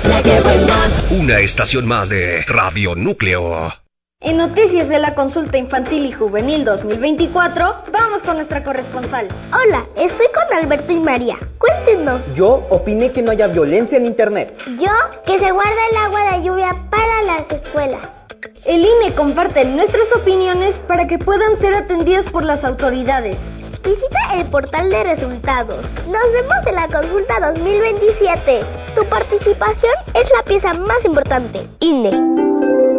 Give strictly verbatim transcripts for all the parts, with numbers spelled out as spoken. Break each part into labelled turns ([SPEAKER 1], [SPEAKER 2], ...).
[SPEAKER 1] La que buena.
[SPEAKER 2] Una estación más de Radio Núcleo.
[SPEAKER 3] En noticias de la consulta infantil y juvenil dos mil veinticuatro, vamos con nuestra corresponsal.
[SPEAKER 4] Hola, estoy con Alberto y María. Cuéntenos.
[SPEAKER 5] Yo opiné que no haya violencia en internet.
[SPEAKER 4] Yo, que se guarda el agua de lluvia para las escuelas.
[SPEAKER 3] El I N E comparte nuestras opiniones para que puedan ser atendidas por las autoridades.
[SPEAKER 4] Visita el portal de resultados. Nos vemos en la consulta dos mil veintisiete. Tu participación es la pieza más importante. I N E.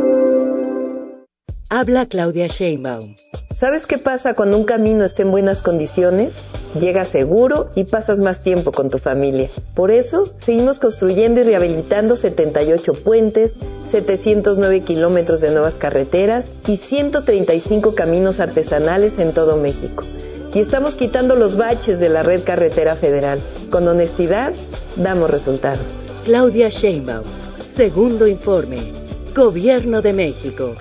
[SPEAKER 6] Habla Claudia Sheinbaum.
[SPEAKER 7] ¿Sabes qué pasa cuando un camino está en buenas condiciones? Llegas seguro y pasas más tiempo con tu familia. Por eso, seguimos construyendo y rehabilitando setenta y ocho puentes, setecientos nueve kilómetros de nuevas carreteras y ciento treinta y cinco caminos artesanales en todo México. Y estamos quitando los baches de la red carretera federal. Con honestidad, damos resultados.
[SPEAKER 6] Claudia Sheinbaum. Segundo informe. Gobierno de México.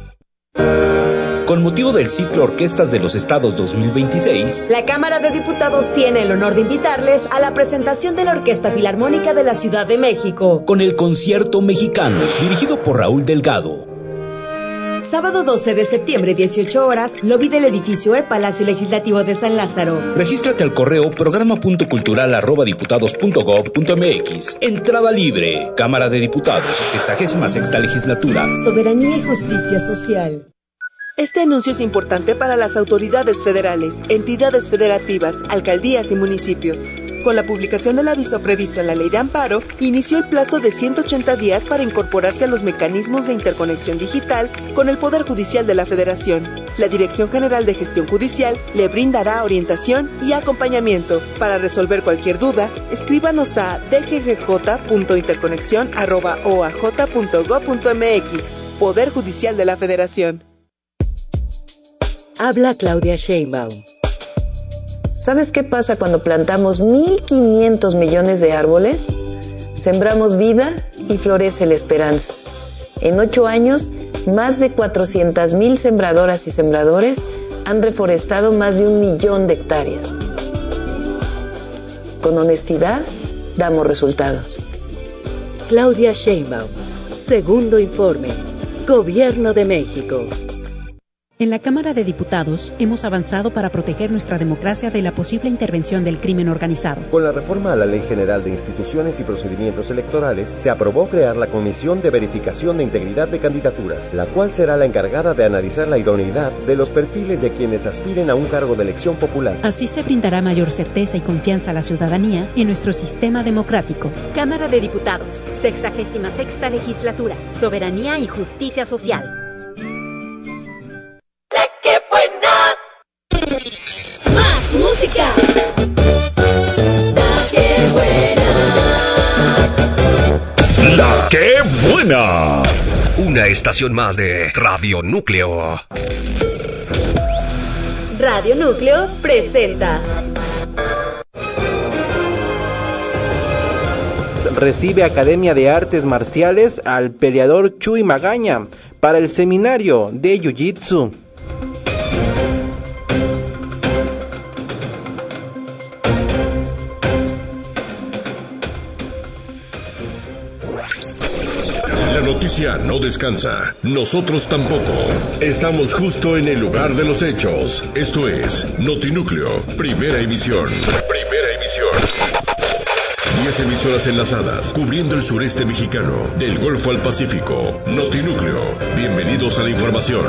[SPEAKER 8] Con motivo del ciclo Orquestas de los Estados dos mil veintiséis,
[SPEAKER 9] la Cámara de Diputados tiene el honor de invitarles a la presentación de la Orquesta Filarmónica de la Ciudad de México,
[SPEAKER 8] con el Concierto Mexicano, dirigido por Raúl Delgado.
[SPEAKER 9] Sábado doce de septiembre, dieciocho horas, lobby del edificio E, Palacio Legislativo de San Lázaro.
[SPEAKER 8] Regístrate al correo programa.cultural arroba diputados punto gob punto mx. Entrada libre. Cámara de Diputados, sexagésima sexta legislatura.
[SPEAKER 9] Soberanía y justicia social.
[SPEAKER 10] Este anuncio es importante para las autoridades federales, entidades federativas, alcaldías y municipios. Con la publicación del aviso previsto en la Ley de Amparo, inició el plazo de ciento ochenta días para incorporarse a los mecanismos de interconexión digital con el Poder Judicial de la Federación. La Dirección General de Gestión Judicial le brindará orientación y acompañamiento. Para resolver cualquier duda, escríbanos a d g g j punto interconexión arroba o a j punto gob punto mx. Poder Judicial de la Federación.
[SPEAKER 6] Habla Claudia Sheinbaum.
[SPEAKER 7] ¿Sabes qué pasa cuando plantamos mil quinientos millones de árboles? Sembramos vida y florece la esperanza. En ocho años, más de cuatrocientas mil sembradoras y sembradores han reforestado más de un millón de hectáreas. Con honestidad, damos resultados.
[SPEAKER 6] Claudia Sheinbaum. Segundo informe. Gobierno de México.
[SPEAKER 11] En la Cámara de Diputados hemos avanzado para proteger nuestra democracia de la posible intervención del crimen organizado.
[SPEAKER 12] Con la reforma a la Ley General de Instituciones y Procedimientos Electorales, se aprobó crear la Comisión de Verificación de Integridad de Candidaturas, la cual será la encargada de analizar la idoneidad de los perfiles de quienes aspiren a un cargo de elección popular.
[SPEAKER 11] Así se brindará mayor certeza y confianza a la ciudadanía en nuestro sistema democrático.
[SPEAKER 13] Cámara de Diputados, sexagésima sexta legislatura, Soberanía y Justicia Social.
[SPEAKER 1] Más música. La que buena.
[SPEAKER 2] La que buena. Una estación más de Radio Núcleo.
[SPEAKER 13] Radio Núcleo presenta.
[SPEAKER 5] Recibe Academia de Artes Marciales al peleador Chuy Magaña para el seminario de Jiu-Jitsu.
[SPEAKER 14] La noticia no descansa, nosotros tampoco. Estamos justo en el lugar de los hechos. Esto es Notinúcleo, primera emisión. Primera emisión. Diez emisoras enlazadas, cubriendo el sureste mexicano, del Golfo al Pacífico. Notinúcleo, bienvenidos a la información.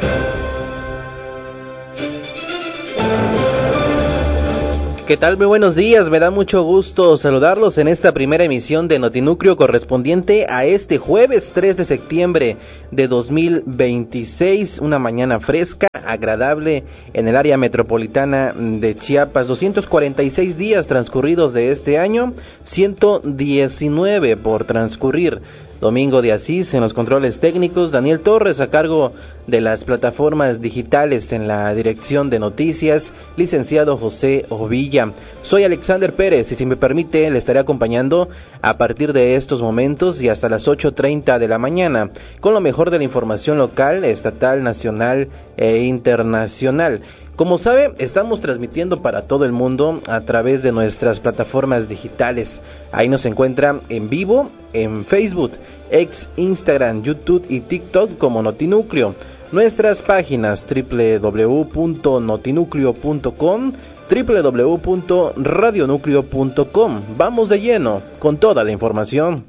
[SPEAKER 5] ¿Qué tal? Muy buenos días, me da mucho gusto saludarlos en esta primera emisión de Notinúcleo correspondiente a este jueves tres de septiembre de dos mil veintiséis, una mañana fresca, agradable en el área metropolitana de Chiapas. Doscientos cuarenta y seis días transcurridos de este año, ciento diecinueve por transcurrir. Domingo de Asís en los controles técnicos, Daniel Torres a cargo de las plataformas digitales en la dirección de noticias, licenciado José Ovilla. Soy Alexander Pérez y si me permite le estaré acompañando a partir de estos momentos y hasta las ocho treinta de la mañana con lo mejor de la información local, estatal, nacional e internacional. Como sabe, estamos transmitiendo para todo el mundo a través de nuestras plataformas digitales. Ahí nos encuentra en vivo en Facebook, X, Instagram, YouTube y TikTok como Notinúcleo. Nuestras páginas doble u doble u doble u punto notinúcleo punto com, doble u doble u doble u punto radionúcleo punto com. Vamos de lleno con toda la información.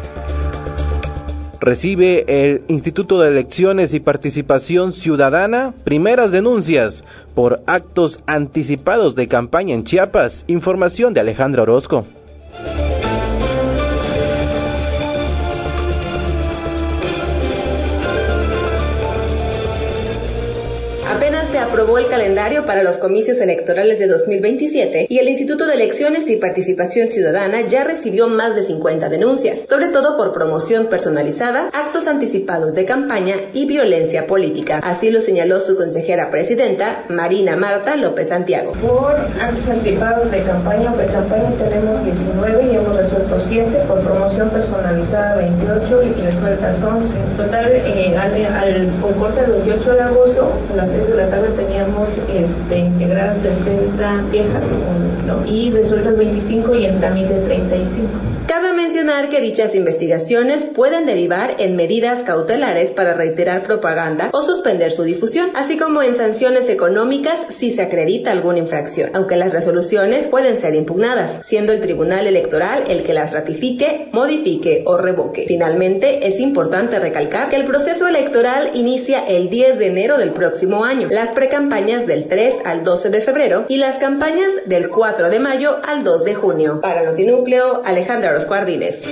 [SPEAKER 5] Recibe el Instituto de Elecciones y Participación Ciudadana primeras denuncias por actos anticipados de campaña en Chiapas. Información de Alejandra Orozco.
[SPEAKER 15] Apenas se aprobó el calendario para los comicios electorales de dos mil veintisiete y el Instituto de Elecciones y Participación Ciudadana ya recibió más de cincuenta denuncias, sobre todo por promoción personalizada, actos anticipados de campaña y violencia política. Así lo señaló su consejera presidenta, Marina Marta López Santiago.
[SPEAKER 16] Por actos anticipados de campaña o pre-campaña tenemos diecinueve y hemos resuelto siete, por promoción personalizada veintiocho y resueltas once. En total, eh, al, al, con corte el veintiocho de agosto, a las seis de la tarde teníamos este, integradas sesenta quejas, ¿no? Y resueltas veinticinco y en trámite treinta y cinco.
[SPEAKER 15] Cabe mencionar que dichas investigaciones pueden derivar en medidas cautelares para reiterar propaganda o suspender su difusión, así como en sanciones económicas si se acredita alguna infracción, aunque las resoluciones pueden ser impugnadas, siendo el Tribunal Electoral el que las ratifique, modifique o revoque. Finalmente, es importante recalcar que el proceso electoral inicia el diez de enero del próximo año, las precampañas del tres al doce de febrero y las campañas del cuatro de mayo al dos de junio. Para Notinúcleo, Alejandra Orozco Ardínez.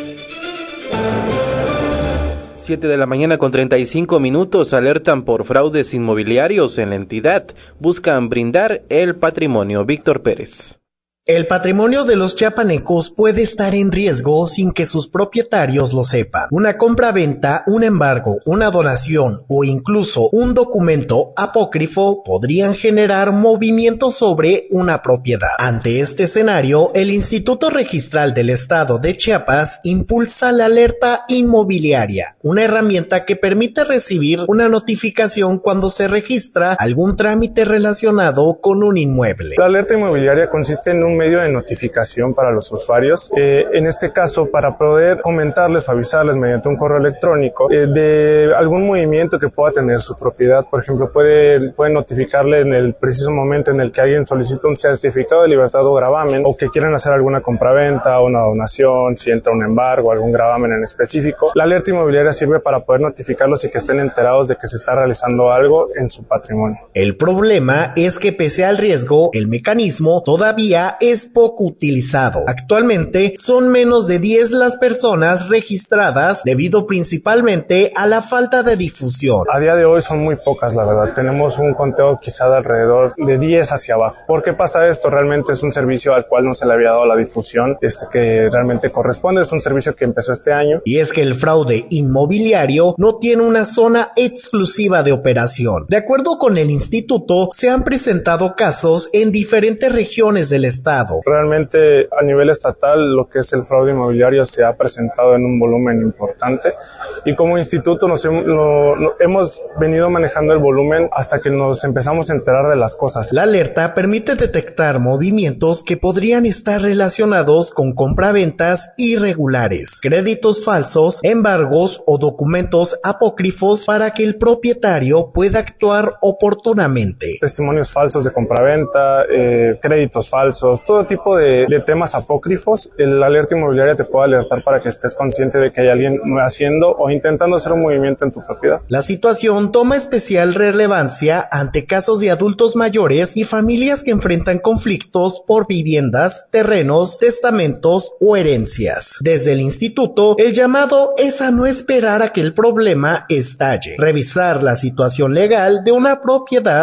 [SPEAKER 5] siete de la mañana con treinta y cinco minutos. Alertan por fraudes inmobiliarios en la entidad. Buscan brindar el patrimonio. Víctor Pérez.
[SPEAKER 17] El patrimonio de los chiapanecos puede estar en riesgo sin que sus propietarios lo sepan. Una compra-venta, un embargo, una donación o incluso un documento apócrifo podrían generar movimientos sobre una propiedad. Ante este escenario, el Instituto Registral del Estado de Chiapas impulsa la alerta inmobiliaria, una herramienta que permite recibir una notificación cuando se registra algún trámite relacionado con un inmueble.
[SPEAKER 18] La alerta inmobiliaria consiste en un medio de notificación para los usuarios, eh, en este caso para poder comentarles o avisarles mediante un correo electrónico eh, de algún movimiento que pueda tener su propiedad. Por ejemplo, puede, puede notificarle en el preciso momento en el que alguien solicita un certificado de libertad o gravamen, o que quieren hacer alguna compraventa o una donación, si entra un embargo, algún gravamen en específico. La alerta inmobiliaria sirve para poder notificarlos y que estén enterados de que se está realizando algo en su patrimonio.
[SPEAKER 17] El problema es que pese al riesgo, el mecanismo todavía es poco utilizado. Actualmente son menos de diez las personas registradas debido principalmente a la falta de difusión.
[SPEAKER 18] A día de hoy son muy pocas, la verdad. Tenemos un conteo quizá de alrededor de diez hacia abajo. ¿Por qué pasa esto? Realmente es un servicio al cual no se le había dado la difusión este, que realmente corresponde. Es un servicio que empezó este año.
[SPEAKER 17] Y es que el fraude inmobiliario no tiene una zona exclusiva de operación. De acuerdo con el instituto, se han presentado casos en diferentes regiones del estado.
[SPEAKER 18] Realmente a nivel estatal lo que es el fraude inmobiliario se ha presentado en un volumen importante y como instituto nos hemos, lo, lo, hemos venido manejando el volumen hasta que nos empezamos a enterar de las cosas.
[SPEAKER 17] La alerta permite detectar movimientos que podrían estar relacionados con compraventas irregulares, créditos falsos, embargos o documentos apócrifos para que el propietario pueda actuar oportunamente.
[SPEAKER 18] Testimonios falsos de compraventa, eh, créditos falsos, todo tipo de, de temas apócrifos. La alerta inmobiliaria te puede alertar para que estés consciente de que hay alguien haciendo o intentando hacer un movimiento en tu propiedad.
[SPEAKER 17] La situación toma especial relevancia ante casos de adultos mayores y familias que enfrentan conflictos por viviendas, terrenos, testamentos o herencias. Desde el instituto, el llamado es a no esperar a que el problema estalle, revisar la situación legal de una propiedad